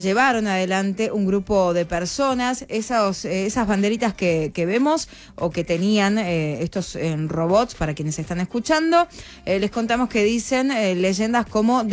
llevaron adelante un grupo de personas. Esas banderitas que vemos o que tenían estos robots, para quienes están escuchando, les contamos que dicen leyendas como